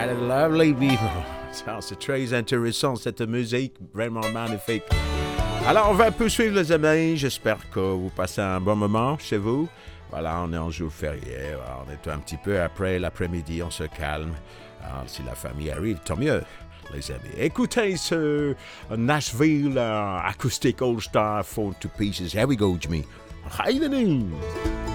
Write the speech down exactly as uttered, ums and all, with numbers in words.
right, lovely people. Ça, c'est très intéressant cette musique, vraiment magnifique. Alors, on va poursuivre les amis. J'espère que vous passez un bon moment chez vous. Voilà, on est en jour férié. Voilà, on est un petit peu après l'après-midi, on se calme. Alors, si la famille arrive, tant mieux, les amis. Écoutez ce Nashville uh, Acoustic All-Star Fall to Pieces. Here we go, Jimmy. Hi, the news.